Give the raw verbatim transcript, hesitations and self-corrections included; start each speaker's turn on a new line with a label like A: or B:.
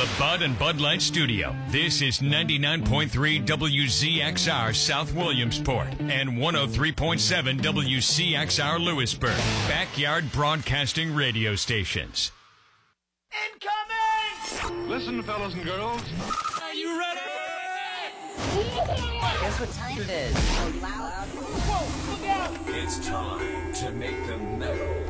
A: the Bud and Bud Light Studio, this is ninety-nine point three W Z X R South Williamsport and one oh three point seven W C X R Lewisburg, backyard broadcasting radio stations.
B: Incoming! Listen, fellas and girls.
A: Are you ready?
C: Guess what time it is?
B: Whoa, look out!
A: It's time to make the metal